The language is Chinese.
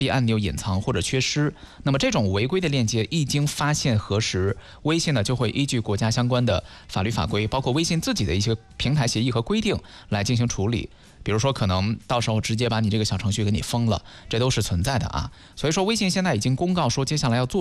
按钮隐藏或者缺失。那么这种违规的链接一经发现核实，微信呢就会依据国家相关的法律法规，包括微信自己的一些平台协议和规定来进行处理。比如说，可能到时候直接把你这个小程序给你封了，这都是存在的啊。所以说，微信现在已经公告说，接下来要做